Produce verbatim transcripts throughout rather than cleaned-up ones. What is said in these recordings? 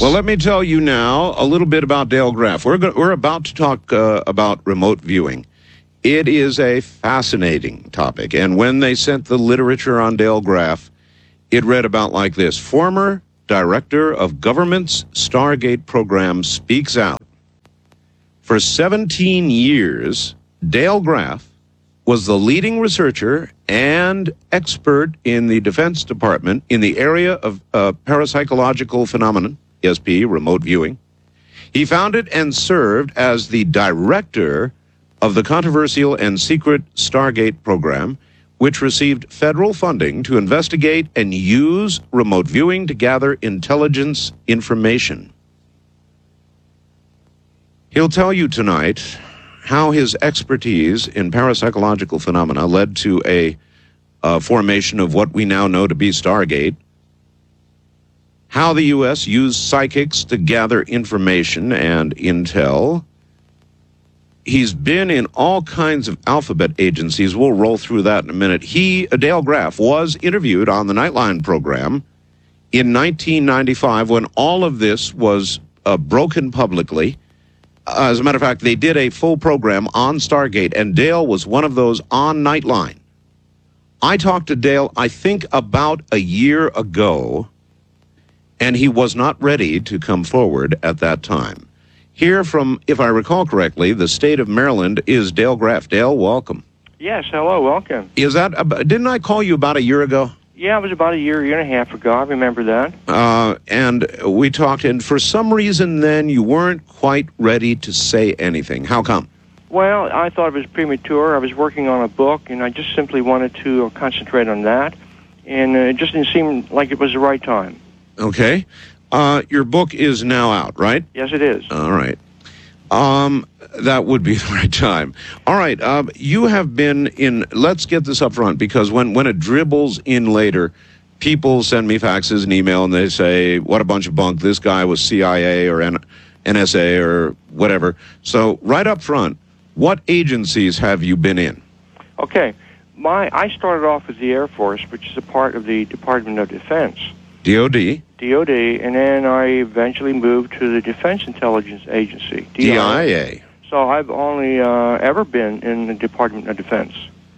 Well, let me tell you now a little bit about Dale Graff. We're, go- we're about to talk uh, about remote viewing. It is a fascinating topic, and when they sent the literature on Dale Graff, it read about like this. Former Director of Government's Stargate program speaks out. For seventeen years, Dale Graff was the leading researcher and expert in the Defense Department in the area of uh, parapsychological phenomenon, E S P, remote viewing. He founded and served as the director of the controversial and secret Stargate program, which received federal funding to investigate and use remote viewing to gather intelligence information. He'll tell you tonight how his expertise in parapsychological phenomena led to a uh, formation of what we now know to be Stargate, how the U S used psychics to gather information and intel. He's been in all kinds of alphabet agencies. We'll roll through that in a minute. He, Dale Graff, was interviewed on the Nightline program in nineteen ninety-five when all of this was uh, broken publicly. Uh, as a matter of fact, they did a full program on Stargate, and Dale was one of those on Nightline. I talked to Dale, I think, about a year ago, and he was not ready to come forward at that time. Here from, if I recall correctly, the state of Maryland is Dale Graff. Dale, welcome. Yes, hello, welcome. Is that, didn't I call you about a year ago? Yeah, it was about a year, year and a half ago. I remember that. Uh, and we talked, and for some reason then you weren't quite ready to say anything. How come? Well, I thought it was premature. I was working on a book, and I just simply wanted to concentrate on that, and uh, it just didn't seem like it was the right time. Okay. Uh, your book is now out, right? Yes, it is. All right. Um, that would be the right time. All right. Um, you have been in, let's get this up front, because when, when it dribbles in later, people send me faxes and email, and they say, what a bunch of bunk. This guy was C I A or N S A or whatever. So right up front, what agencies have you been in? Okay. My I started off with the Air Force, which is a part of the Department of Defense. D O D? D O D, and then I eventually moved to the Defense Intelligence Agency, D I A. So I've only uh, ever been in the Department of Defense.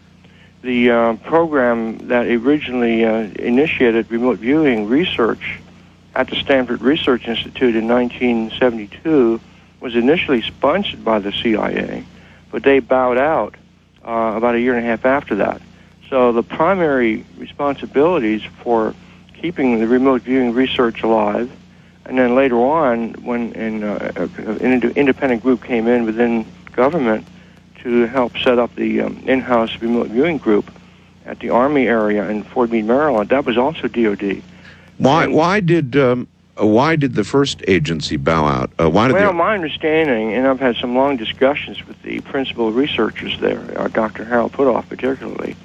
The uh, program that originally uh, initiated remote viewing research at the Stanford Research Institute in nineteen seventy-two was initially sponsored by the C I A, but they bowed out uh, about a year and a half after that. So the primary responsibilities for keeping the remote viewing research alive, and then later on, when in, uh, an independent group came in within government to help set up the um, in-house remote viewing group at the Army area in Fort Meade, Maryland, that was also D O D. Why? And, why did um, why did the first agency bow out? Uh, why did well, the... my understanding, and I've had some long discussions with the principal researchers there, uh, Doctor Harold Putoff particularly,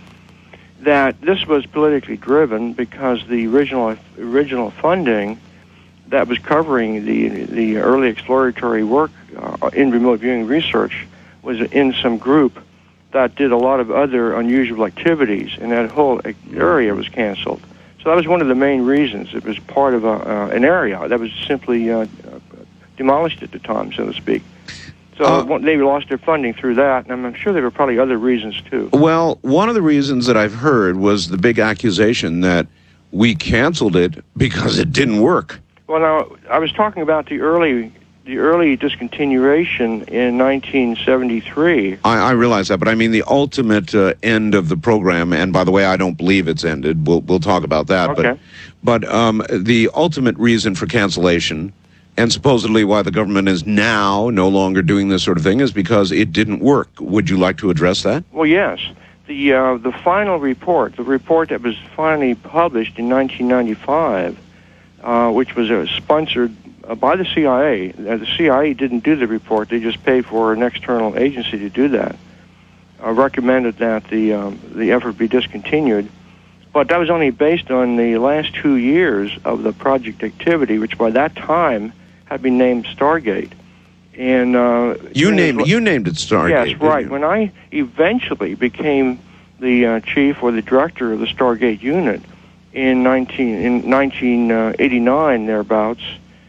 that this was politically driven because the original original funding that was covering the the early exploratory work uh, in remote viewing research was in some group that did a lot of other unusual activities, and that whole area was canceled. So that was one of the main reasons. It was part of a, uh, an area that was simply uh, demolished at the time, so to speak. So uh, they lost their funding through that, and I'm sure there were probably other reasons, too. Well, one of the reasons that I've heard was the big accusation that we canceled it because it didn't work. Well, now, I was talking about the early the early discontinuation in nineteen seventy-three. I, I realize that, but I mean the ultimate uh, end of the program, and by the way, I don't believe it's ended. We'll, we'll talk about that. Okay. But, but um, the ultimate reason for cancellation, and supposedly why the government is now no longer doing this sort of thing, is because it didn't work. Would you like to address that? Well, yes. The uh, the final report, the report that was finally published in nineteen ninety-five, uh, which was uh, sponsored uh, by the C I A. Uh, the C I A didn't do the report; they just paid for an external agency to do that. Uh, recommended that the um, the effort be discontinued, but that was only based on the last two years of the project activity, which by that time had been named Stargate. And uh, you named you named it Stargate. Yes, right. When I eventually became the uh, chief or the director of the Stargate unit in nineteen in nineteen eighty-nine thereabouts,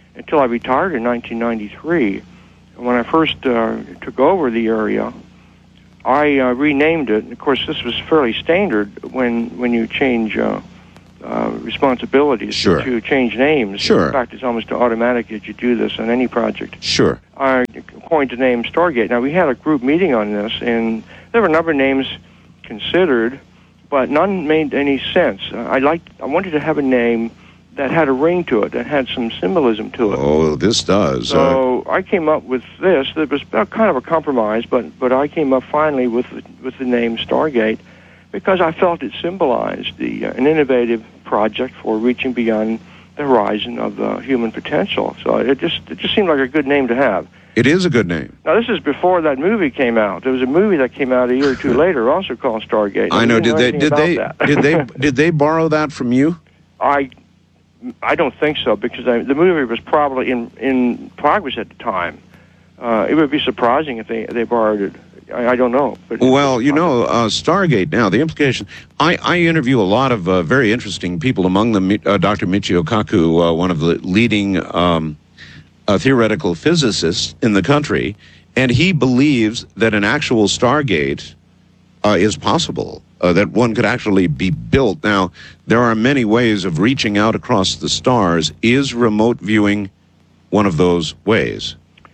until I retired in nineteen ninety-three. When I first uh, took over the area, I uh, renamed it. And of course, this was fairly standard when when you change uh, uh, responsibilities Sure. to change names. Sure. In fact, it's almost automatic that you do this on any project. Sure. I coined the name Stargate. Now, we had a group meeting on this, and there were a number of names considered, but none made any sense. Uh, I liked, I wanted to have a name that had a ring to it, that had some symbolism to it. Oh, this does. So uh, I came up with this. It was kind of a compromise, but but I came up finally with the, with the name Stargate because I felt it symbolized the uh, an innovative project for reaching beyond the horizon of uh, human potential. So it just it just seemed like a good name to have. It is a good name. Now, this is before that movie came out. There was a movie that came out a year or two later, also called Stargate. I know. We Did they? didn't Did know they? anything about Did they? that. Did they borrow that from you? I, I don't think so because I, the movie was probably in in progress at the time. Uh, it would be surprising if they they borrowed it. I, I don't know. But Well, you know, uh, Stargate now, the implication, I, I interview a lot of uh, very interesting people, among them uh, Doctor Michio Kaku, uh, one of the leading um, uh, theoretical physicists in the country, and he believes that an actual Stargate uh, is possible, uh, that one could actually be built. Now, there are many ways of reaching out across the stars. Is remote viewing one of those ways?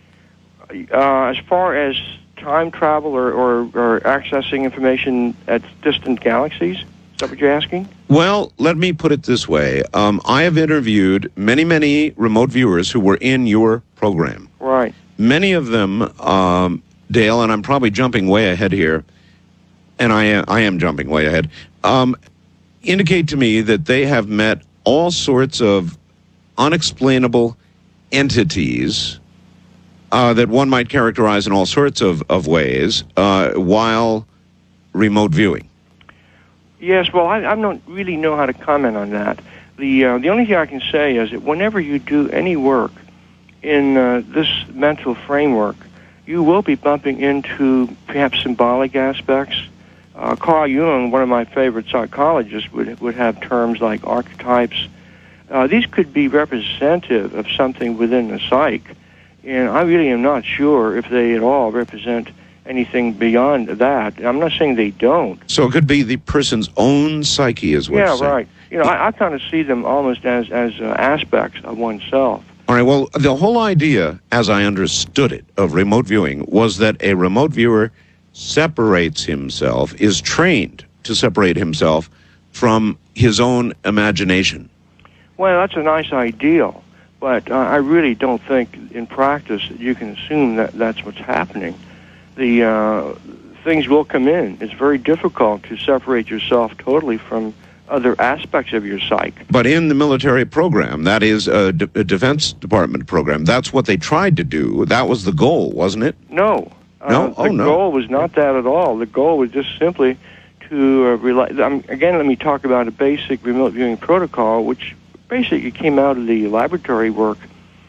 Uh, as far as time travel or, or, or accessing information at distant galaxies, is that what you're asking? Well, let me put it this way. Um, I have interviewed many, many remote viewers who were in your program. Right. Many of them, um, Dale, and I'm probably jumping way ahead here, and I am, I am jumping way ahead, um, indicate to me that they have met all sorts of unexplainable entities uh, that one might characterize in all sorts of, of ways uh, while remote viewing. Yes, well, I, I don't really know how to comment on that. The uh, the only thing I can say is that whenever you do any work in uh, this mental framework, you will be bumping into perhaps symbolic aspects. Uh, Carl Jung, one of my favorite psychologists, would would have terms like archetypes. Uh, these could be representative of something within the psyche, and I really am not sure if they at all represent anything beyond that. I'm not saying they don't. So it could be the person's own psyche, is what Yeah, you're saying. right. You know, I, I kind of see them almost as as uh, aspects of oneself. All right, well, the whole idea, as I understood it, of remote viewing was that a remote viewer separates himself, is trained to separate himself from his own imagination. Well, that's a nice ideal, but uh, I really don't think in practice you can assume that that's what's happening. The uh, things will come in. It's very difficult to separate yourself totally from other aspects of your psyche. But in the military program, that is a, D- a Defense Department program, that's what they tried to do. That was the goal, wasn't it? No. No? Uh, Oh, the no. goal was not that at all. The goal was just simply to uh, rely. Um, again, let me talk about a basic remote viewing protocol, which basically came out of the laboratory work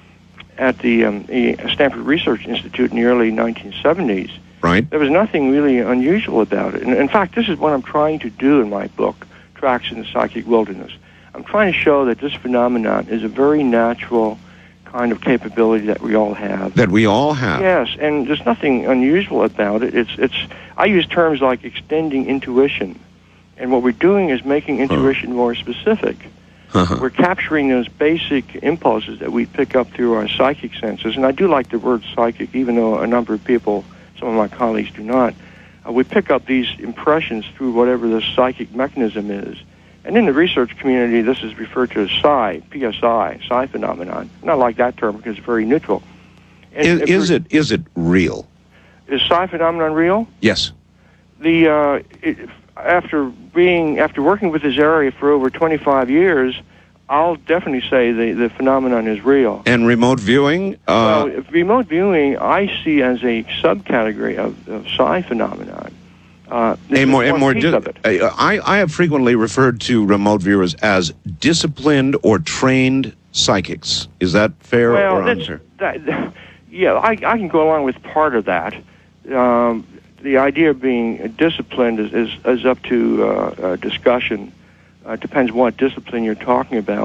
at the, um, the Stanford Research Institute in the early nineteen seventies. Right. There was nothing really unusual about it. And in fact, this is what I'm trying to do in my book, Tracks in the Psychic Wilderness. I'm trying to show that this phenomenon is a very natural kind of capability that we all have. That we all have. Yes, and there's nothing unusual about it. It's it's. I use terms like extending intuition, and what we're doing is making intuition more specific. Uh-huh. We're capturing those basic impulses that we pick up through our psychic senses, and I do like the word psychic, even though a number of people, some of my colleagues, do not. Uh, we pick up these impressions through whatever the psychic mechanism is. And in the research community, this is referred to as psi, P S I, psi phenomenon. And I like that term because it's very neutral. And Is, if is we're- it is it real? Is psi phenomenon real? Yes. The uh, it, after being after working with this area for over twenty-five years, I'll definitely say the, the phenomenon is real. And remote viewing? Uh, Well, remote viewing I see as a subcategory of, of psi phenomenon. Uh, this a is more, a one more piece di- of it. I, I have frequently referred to remote viewers as disciplined or trained psychics. Is that fair Well, or that's, unfair? that, yeah, I, I can go along with part of that. Um, the idea of being disciplined is, is, is up to uh, uh, discussion. Uh, it depends what discipline you're talking about.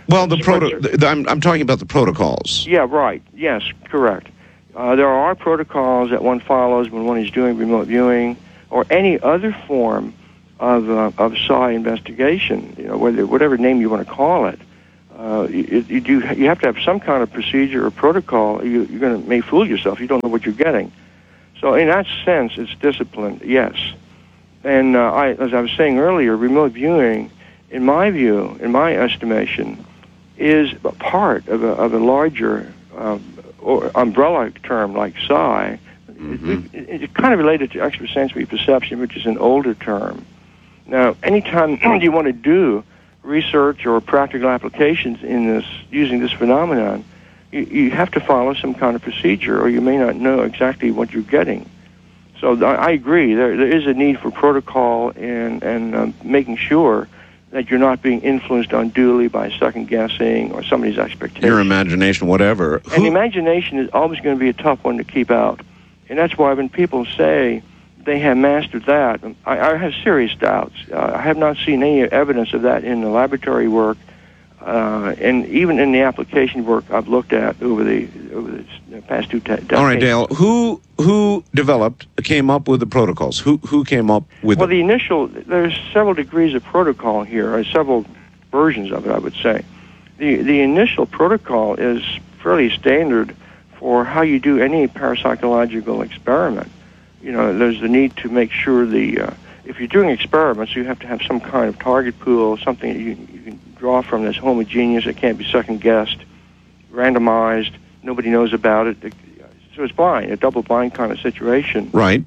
Well, the But- proto- the, I'm, I'm talking about the protocols. Yeah, right. Yes, correct. Uh, there are protocols that one follows when one is doing remote viewing or any other form of uh, of psi investigation. You know, whether whatever name you want to call it. Uh, you, you do. You have to have some kind of procedure or protocol. You, you're going to may fool yourself. You don't know what you're getting. So, in that sense, it's disciplined. Yes, and uh, I, as I was saying earlier, remote viewing, in my view, in my estimation, is a part of a, of a larger uh, or umbrella term like psi. Mm-hmm. It, it, it's kind of related to extrasensory perception, which is an older term. Now, anytime you want to do research or practical applications in this using this phenomenon, you, you have to follow some kind of procedure, or you may not know exactly what you're getting. So I, I agree. There, there is a need for protocol and and um, making sure that you're not being influenced unduly by second guessing or somebody's expectations. Your imagination, whatever. And Who- imagination is always going to be a tough one to keep out. And that's why when people say they have mastered that, I, I have serious doubts. Uh, I have not seen any evidence of that in the laboratory work, uh, and even in the application work I've looked at over the over the past two te- decades. All right, Dale. Who who developed, came up with the protocols? Who who came up with Well, them? the initial, there's several degrees of protocol here, or several versions of it, I would say. The the initial protocol is fairly standard for how you do any parapsychological experiment. You know, there's the need to make sure the, uh, if you're doing experiments, you have to have some kind of target pool, something that you, you can draw from that's homogeneous, it can't be second-guessed, randomized, nobody knows about it. So it's blind, a double-blind kind of situation. Right.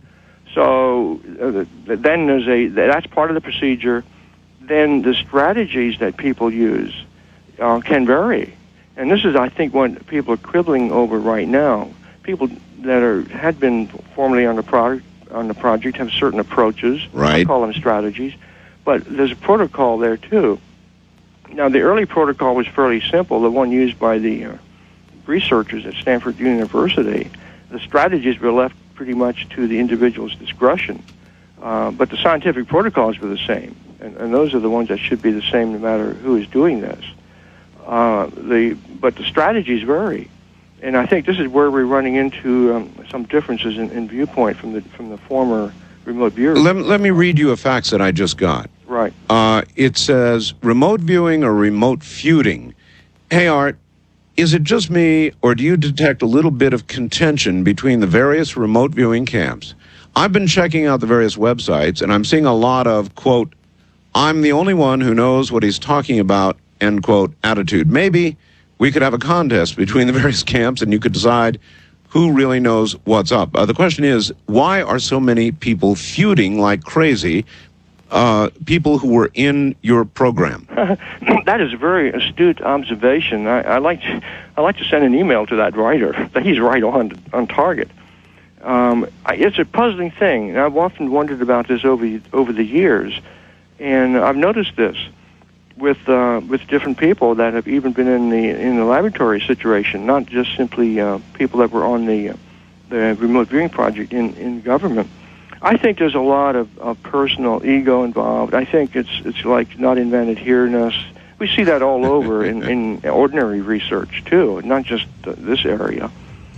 So uh, then there's a, that's part of the procedure. Then the strategies that people use uh, can vary. And this is, I think, what people are quibbling over right now. People that are had been formerly on the product on the project have certain approaches. Right. I call them strategies, but there's a protocol there too. Now, the early protocol was fairly simple. The one used by the uh, researchers at Stanford University. The strategies were left pretty much to the individual's discretion, uh, but the scientific protocols were the same, and, and those are the ones that should be the same no matter who is doing this. Uh, the but the strategies vary. And I think this is where we're running into um, some differences in, in viewpoint from the from the former remote viewers. Let, let me read you a fax that I just got. Right. Uh, it says, remote viewing or remote feuding. Hey, Art, is it just me, or do you detect a little bit of contention between the various remote viewing camps? I've been checking out the various websites, and I'm seeing a lot of, quote, I'm the only one who knows what he's talking about, end quote, attitude. Maybe we could have a contest between the various camps and you could decide who really knows what's up. Uh, the question is, why are so many people feuding like crazy, uh, people who were in your program? That is a very astute observation. I, I like to, I like to send an email to that writer. He's right on on target. Um, I, it's a puzzling thing, and I've often wondered about this over over the years, and I've noticed this with uh, with different people that have even been in the in the laboratory situation, not just simply uh, people that were on the uh, the remote viewing project in, in government. I think there's a lot of, of personal ego involved. I think it's it's like not invented here-ness. We see that all over in, in ordinary research too, not just uh, this area.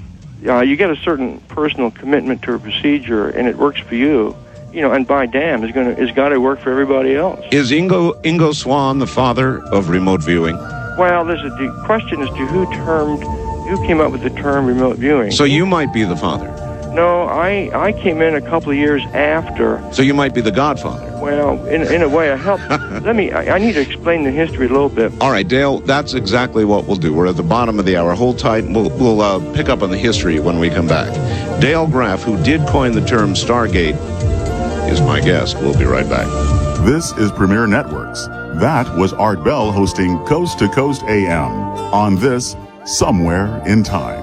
Uh, you get a certain personal commitment to a procedure, and it works for you. You know, and by damn, is going to is got to work for everybody else. Is Ingo Ingo Swann the father of remote viewing? Well, there's a the question as to who termed, who came up with the term remote viewing. So you might be the father. No, I I came in a couple of years after. So you might be the godfather. Well, in in a way, I helped. Let me. I, I need to explain the history a little bit. All right, Dale, that's exactly what we'll do. We're at the bottom of the hour. Hold tight, and we'll, we'll uh, pick up on the history when we come back. Dale Graff, who did coin the term Stargate, is my guest. We'll be right back. This is Premier Networks. That was Art Bell hosting Coast to Coast A M on this Somewhere in Time.